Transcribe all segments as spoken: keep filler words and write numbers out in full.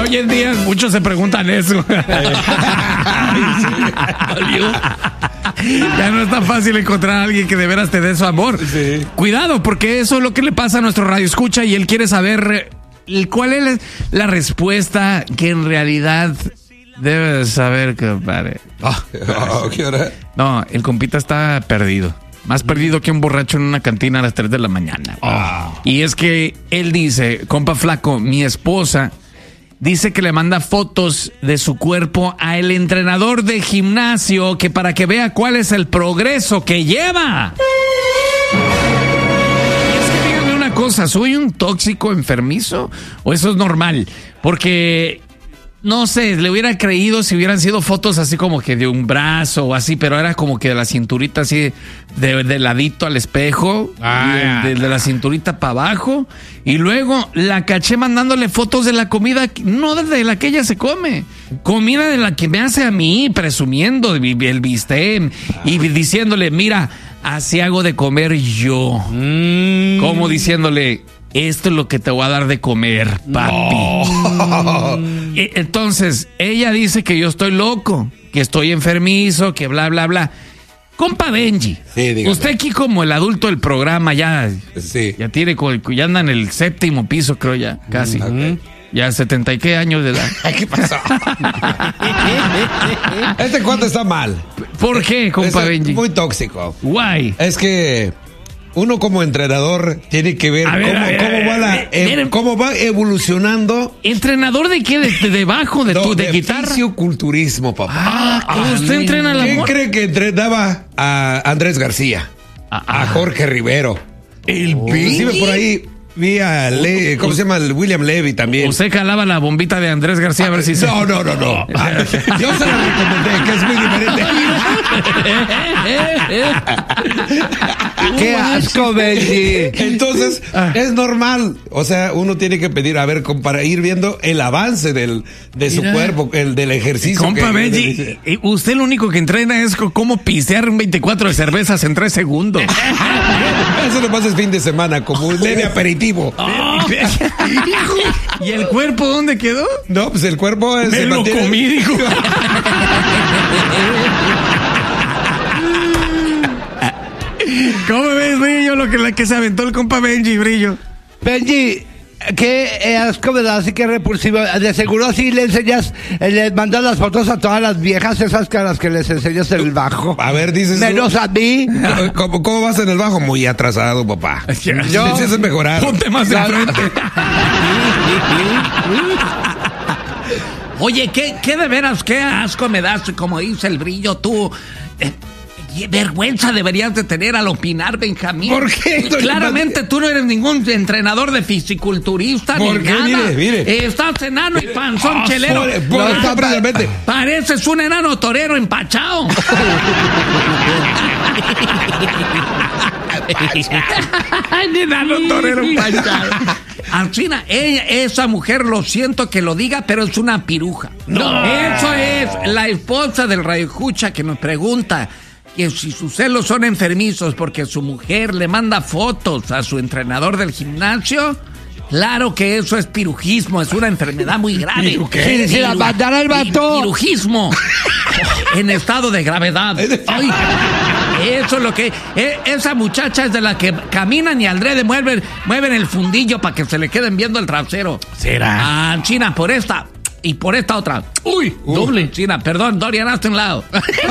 hoy en día muchos se preguntan eso. Ya no es tan fácil encontrar a alguien que de veras te dé su amor. Sí. Cuidado, porque eso es lo que le pasa a nuestro radioescucha y él quiere saber cuál es la respuesta que en realidad debe saber, compadre. Oh, oh, ¿qué hora? No, el compita está perdido. Más perdido que un borracho en una cantina a las tres de la mañana. Oh. Y es que él dice, compa flaco, mi esposa dice que le manda fotos de su cuerpo a el entrenador de gimnasio que para que vea cuál es el progreso que lleva. Y es que díganme una cosa, ¿soy un tóxico enfermizo o eso es normal? Porque no sé, le hubiera creído si hubieran sido fotos así como que de un brazo o así, pero era como que de la cinturita así, de, de ladito al espejo, ah, de, de, de la cinturita para abajo. Y luego la caché mandándole fotos de la comida, no de la que ella se come, comida de la que me hace a mí, presumiendo el bistec y diciéndole, mira, así hago de comer yo. Mm. Como diciéndole, esto es lo que te voy a dar de comer, papi. No. Entonces, ella dice que yo estoy loco, que estoy enfermizo, que bla, bla, bla. Compa Benji, sí, usted aquí como el adulto del programa ya, sí. ya tiene, ya anda en el séptimo piso, creo ya, casi. Okay. Ya setenta y qué años de edad. ¿Qué pasó? Este cuento está mal. ¿Por qué, compa es Benji? Muy tóxico. Guay. Es que uno como entrenador tiene que ver, ver cómo, ver, cómo, va la, eh, cómo va evolucionando. ¿Entrenador de qué? ¿De, de debajo? ¿De, no, tu, de, de guitarra? Fisioculturismo, papá. Ah, ah, ¿usted entrena la ¿Quién cree que entrenaba a Andrés García? Ah, ah. A Jorge Rivero. El oh. Inclusive por ahí vi a Le, ¿cómo se llama? El William Levy también. Usted calaba la bombita de Andrés García a ver si no, se... No, no, no, no. Yo se lo recomendé, que es muy diferente. ¡Qué asco, Benji! Entonces, ah. es normal. O sea, uno tiene que pedir, a ver, para ir viendo el avance del, de su Mira. cuerpo, el del ejercicio. Compa que, Benji, de, usted lo único que entrena es cómo pistear un veinticuatro de cervezas en tres segundos. Eso lo pasa el fin de semana, como un leve aperitivo. Oh. ¿Y el cuerpo dónde quedó? No, pues el cuerpo es, Me se lo mantiene... comí, dijo. ¿Cómo ves, Brillo, lo que, la que se aventó el compa Benji, Brillo? Benji, qué asco me da, así que repulsivo. De seguro sí le enseñas, le mandas las fotos a todas las viejas esas caras que les enseñas en el bajo. A ver, dices menos tú, a mí. ¿Cómo, ¿Cómo vas en el bajo? Muy atrasado, papá. Yo necesitas mejorar. Ponte más de frente. Oye, ¿qué, qué de veras, qué asco me das, como dice el Brillo, tú... Eh, vergüenza deberías de tener al opinar, Benjamín. ¿Por qué? Claramente tú no eres ningún entrenador de fisiculturista ni qué? nada. Mire, mire. Eh, estás enano y panzón oh, chelero. Por, por, no, pa pareces un enano torero empachado. Enano torero empachado. Alcina, ella, esa mujer, lo siento que lo diga, pero es una piruja. No. Eso es la esposa del radioescucha que nos pregunta que si sus celos son enfermizos porque su mujer le manda fotos a su entrenador del gimnasio. Claro que eso es pirujismo, es una enfermedad muy grave. ¿Qué? ¿Se la mandará el vato? Pirujismo en estado de gravedad. Ay, eso es lo que... Eh, esa muchacha es de la que caminan y aldrede mueven, mueven el fundillo para que se le queden viendo el trasero. ¿Será? Ah, China, por esta... Y por esta otra. Uy, uh. doble. China, perdón, Dorian, hazte un lado.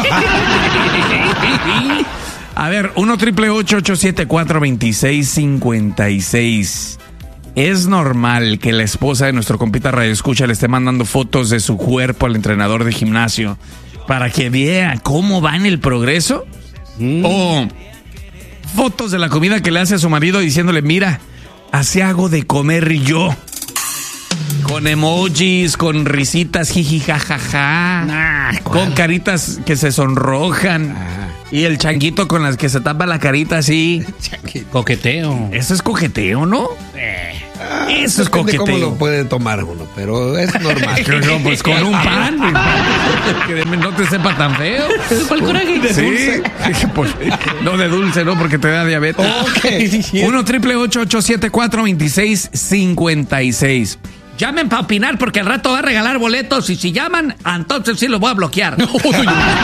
A ver, uno triple ocho ocho siete cuatro veintiséis cincuenta y seis. ¿Es normal que la esposa de nuestro compita radioescucha le esté mandando fotos de su cuerpo al entrenador de gimnasio para que vea cómo va en el progreso? Mm. O fotos de la comida que le hace a su marido diciéndole, mira, así hago de comer yo. Con emojis, con risitas, jiji, jajaja, nah, con caritas que se sonrojan. Ah. Y el changuito con las que se tapa la carita así. Coqueteo. Eso es coqueteo, ¿no? Eh. Ah, Eso es coqueteo. ¿Cómo lo puede tomar uno? Pero es normal. No, pues con un pan. Que no te sepa tan feo. ¿Cuál coraje? ¿De dulce? Sí. Pues, no de dulce, no, porque te da diabetes. Okay. uno triple ocho ocho siete cuatro veintiséis cincuenta y seis. Llamen para opinar porque al rato va a regalar boletos y si llaman, entonces sí los voy a bloquear.